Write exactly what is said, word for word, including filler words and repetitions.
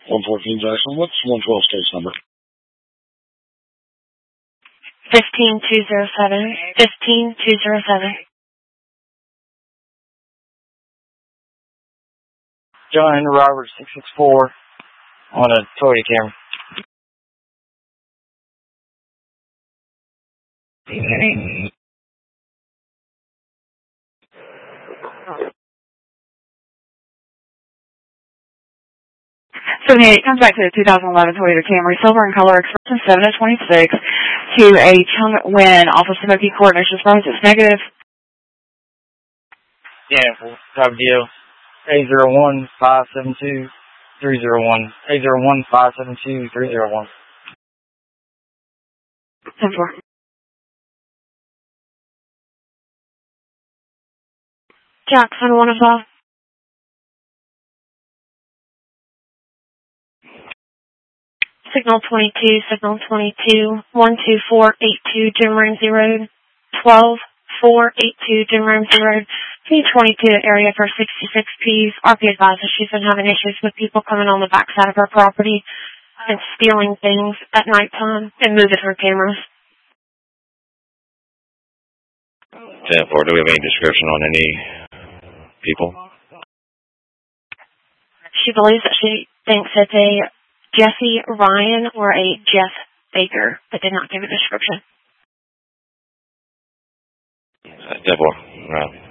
one fourteen Jackson. What's one twelve case number? fifteen two oh seven. fifteen two oh seven. John Robert six six four on a Toyota Camry. seventy-eight comes back to the two thousand eleven Toyota Camry, silver in color, expression seven of twenty-six, to a Chung Win off of Smoky Court, Nations Promise. It's negative. Yeah, type of deal. eight zero one five seven two three zero one. eight zero one five seven two three zero one. ten four. Jackson, one of five. Signal twenty-two, signal twenty-two, one two four eight two Jim Ramsey Road, twelve four eight two Jim Ramsey Road, P twenty-two area for sixty-six Ps. R P advises she's been having issues with people coming on the backside of her property and stealing things at nighttime and moving her cameras. ten four, do we have any description on any people? She believes that she thinks it's a Jesse Ryan or a Jeff Baker, but did not give a description. ten four, right.